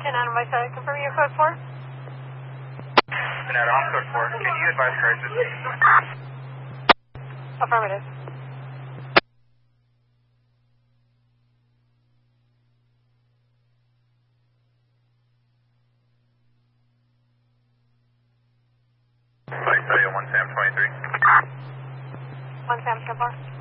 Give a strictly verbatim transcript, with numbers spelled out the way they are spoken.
Adam Vice, uh, confirm your code four. Sonata, on code four. Can you advise crisis? Affirmative. Flight Cellular one Sam twenty-three. One Sam, so far.